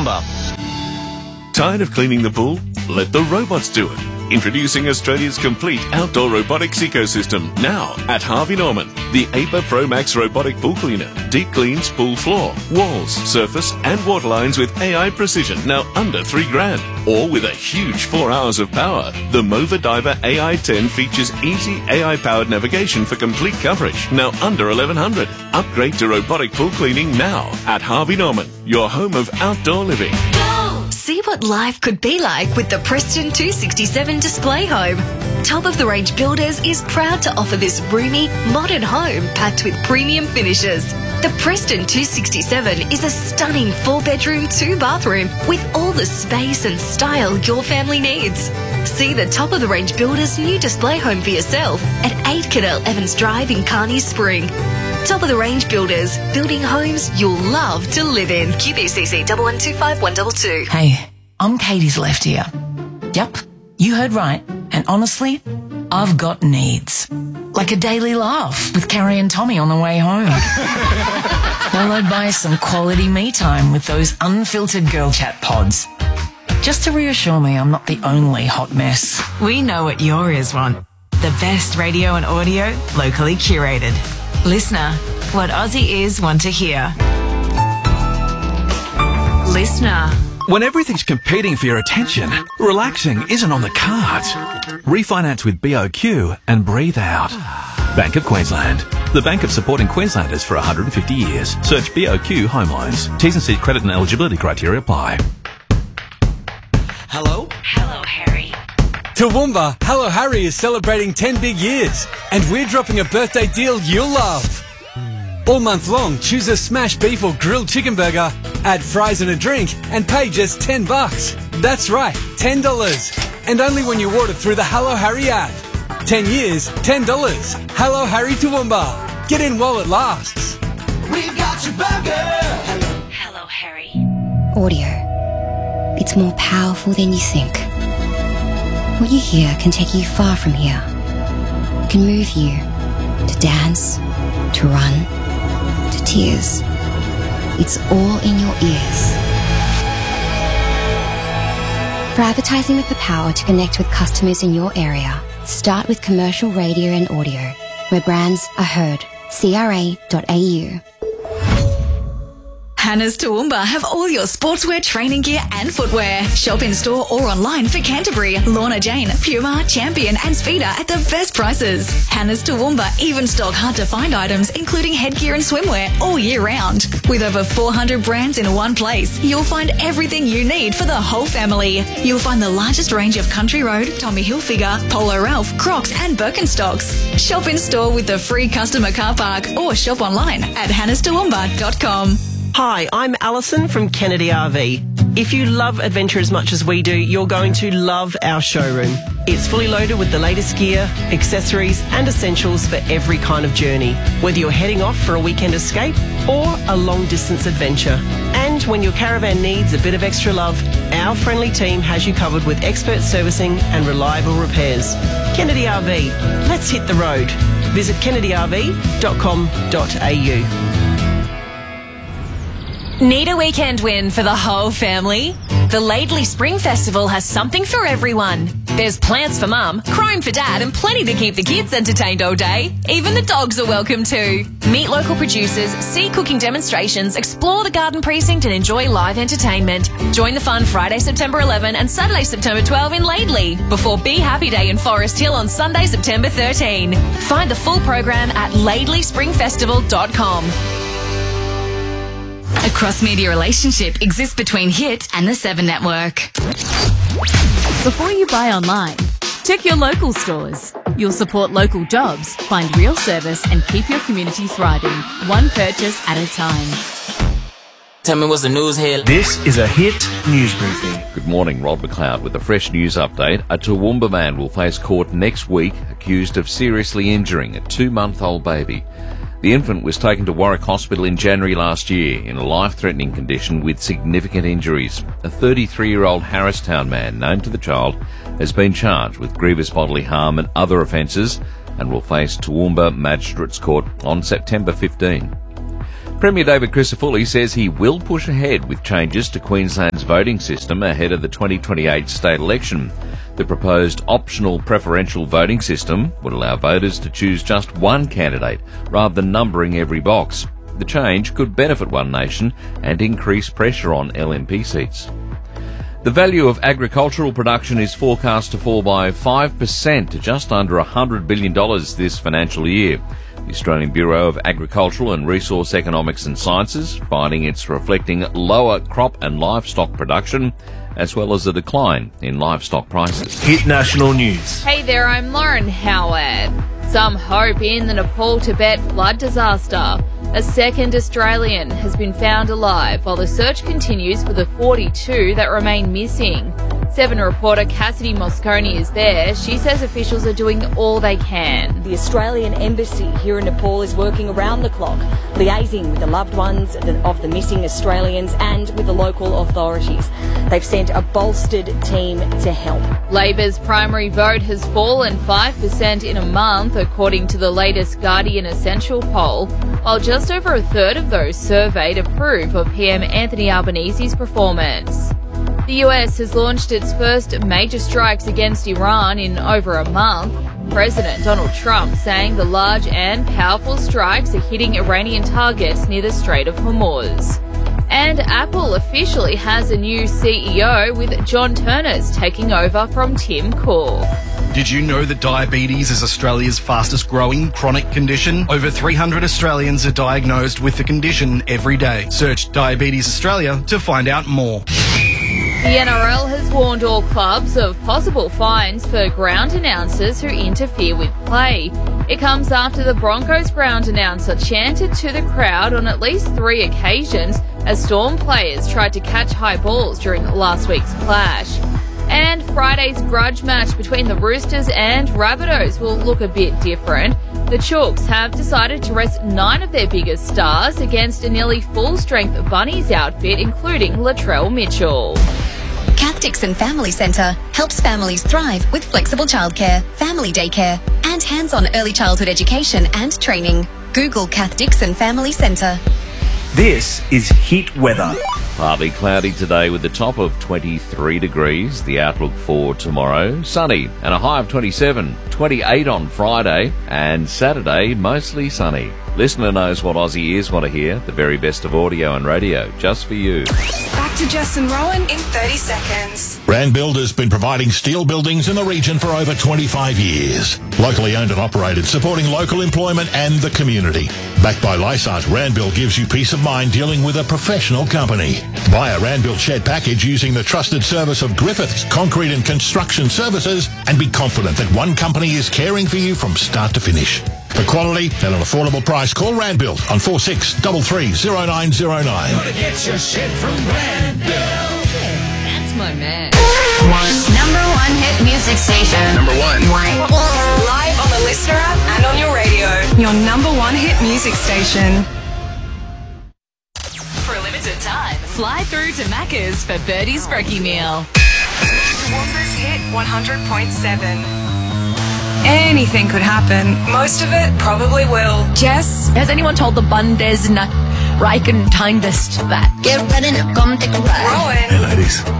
Toowoomba. Tired of cleaning the pool? Let the robots do it. Introducing Australia's complete outdoor robotics ecosystem now at Harvey Norman. The APA Pro Max robotic pool cleaner. Deep cleans pool floor, walls, surface and water lines with AI precision. Now under $3,000. Or with a huge 4 hours of power. The Mova Diver AI10 features easy AI-powered navigation for complete coverage. Now under $1,100. Upgrade to robotic pool cleaning now at Harvey Norman. Your home of outdoor living. See what life could be like with the Preston 267 display home. Top of the range Builders is proud to offer this roomy, modern home packed with premium finishes. The Preston 267 is a stunning 4-bedroom, 2-bathroom with all the space and style your family needs. See the top of the range Builders new display home for yourself at 8 Cadell Evans Drive in Kearney Spring. Top of the range Builders, building homes you'll love to live in. QBCC 1125122. Hey, I'm Katie's left ear. Yep, you heard right. And honestly, I've got needs. Like a daily laugh with Carrie and Tommy on the way home. Followed by some quality me time with those unfiltered girl chat pods. Just to reassure me I'm not the only hot mess. We know what your ears want. The best radio and audio, locally curated. Listener, what Aussie ears want to hear. Listener. When everything's competing for your attention, relaxing isn't on the cards. Refinance with BOQ and breathe out. Bank of Queensland. The bank of supporting Queenslanders for 150 years. Search BOQ Home Loans. T's and C's credit and eligibility criteria apply. Hello? Hello, Harry. Toowoomba, Hello Harry is celebrating 10 big years, and we're dropping a birthday deal you'll love. All month long, choose a smashed beef or grilled chicken burger, add fries and a drink, and pay just $10. That's right, $10. And only when you order through the Hello Harry app. 10 years, $10. Hello Harry Toowoomba. Get in while it lasts. We've got your burger. Hello, Harry. Audio. It's more powerful than you think. What you hear can take you far from here. It can move you to dance, to run, to tears. It's all in your ears. For advertising with the power to connect with customers in your area, start with commercial radio and audio, where brands are heard. CRA.au. Hannah's Toowoomba have all your sportswear, training gear and footwear. Shop in store or online for Canterbury, Lorna Jane, Puma, Champion and Speeder at the best prices. Hannah's Toowoomba even stock hard to find items including headgear and swimwear all year round. With over 400 brands in one place, you'll find everything you need for the whole family. You'll find the largest range of Country Road, Tommy Hilfiger, Polo Ralph, Crocs and Birkenstocks. Shop in store with the free customer car park or shop online at hannahstoowoomba.com. Hi, I'm Alison from Kennedy RV. If you love adventure as much as we do, you're going to love our showroom. It's fully loaded with the latest gear, accessories and essentials for every kind of journey, whether you're heading off for a weekend escape or a long-distance adventure. And when your caravan needs a bit of extra love, our friendly team has you covered with expert servicing and reliable repairs. Kennedy RV, let's hit the road. Visit kennedyrv.com.au. Need a weekend win for the whole family? The Laidley Spring Festival has something for everyone. There's plants for mum, crime for dad, and plenty to keep the kids entertained all day. Even the dogs are welcome too. Meet local producers, see cooking demonstrations, explore the garden precinct and enjoy live entertainment. Join the fun Friday, September 11 and Saturday, September 12 in Laidley before Be Happy Day in Forest Hill on Sunday, September 13. Find the full program at laidleyspringfestival.com. A cross-media relationship exists between Hit and the 7 Network. Before you buy online, check your local stores. You'll support local jobs, find real service and keep your community thriving, one purchase at a time. Tell me what's the news here. This is a Hit news briefing. Good morning, Rod McLeod with a fresh news update. A Toowoomba man will face court next week accused of seriously injuring a 2-month-old baby. The infant was taken to Warwick Hospital in January last year in a life-threatening condition with significant injuries. A 33-year-old Harristown man known to the child has been charged with grievous bodily harm and other offences and will face Toowoomba Magistrates Court on September 15. Premier David Crisafulli says he will push ahead with changes to Queensland's voting system ahead of the 2028 state election. The proposed optional preferential voting system would allow voters to choose just one candidate rather than numbering every box. The change could benefit One Nation and increase pressure on LNP seats. The value of agricultural production is forecast to fall by 5% to just under $100 billion this financial year. The Australian Bureau of Agricultural and Resource Economics and Sciences finding it's reflecting lower crop and livestock production, as well as a decline in livestock prices. Hit national news. Hey there, I'm Lauren Howard. Some hope in the Nepal-Tibet flood disaster. A second Australian has been found alive while the search continues for the 42 that remain missing. 7 reporter Cassidy Moscone is there. She says officials are doing all they can. The Australian Embassy here in Nepal is working around the clock, liaising with the loved ones of the missing Australians and with the local authorities. They've sent a bolstered team to help. Labor's primary vote has fallen 5% in a month, according to the latest Guardian Essential poll, while just over a third of those surveyed approve of PM Anthony Albanese's performance. The US has launched its first major strikes against Iran in over a month. President Donald Trump saying the large and powerful strikes are hitting Iranian targets near the Strait of Hormuz. And Apple officially has a new CEO, with John Turners taking over from Tim Cook. Did you know that diabetes is Australia's fastest growing chronic condition? Over 300 Australians are diagnosed with the condition every day. Search Diabetes Australia to find out more. The NRL has warned all clubs of possible fines for ground announcers who interfere with play. It comes after the Broncos ground announcer chanted to the crowd on at least 3 occasions as Storm players tried to catch high balls during last week's clash. And Friday's grudge match between the Roosters and Rabbitohs will look a bit different. The Chooks have decided to rest 9 of their biggest stars against a nearly full-strength Bunnies outfit, including Latrell Mitchell. Kath Dixon Family Centre helps families thrive with flexible childcare, family daycare, and hands-on early childhood education and training. Google Kath Dixon Family Centre. This is Hit Weather. Partly cloudy today with a top of 23 degrees. The outlook for tomorrow, sunny and a high of 27. 28 on Friday, and Saturday mostly sunny. Listener knows what Aussie ears want to hear, the very best of audio and radio, just for you. Back to Jess and Rowan in 30 seconds. Randbuild has been providing steel buildings in the region for over 25 years. Locally owned and operated, supporting local employment and the community. Backed by Lysart, Randbuild gives you peace of mind dealing with a professional company. Buy a Randbuild shed package using the trusted service of Griffiths Concrete and Construction Services and be confident that one company is caring for you from start to finish. For quality and an affordable price, call Randbuild on 46330909. Gotta get your shit from Randbuild. That's my man. Number 1 hit music station. Number 1. Live on the Listener app and on your radio. Your number 1 hit music station. For a limited time, fly through to Macca's for Birdie's Brekkie Meal. Toowoomba's Hit 100.7. Anything could happen. Most of it probably will. Jess? Has anyone told the Bundesnachrichtendienst that? Get ready to come take a ride. Rowan? Hey ladies,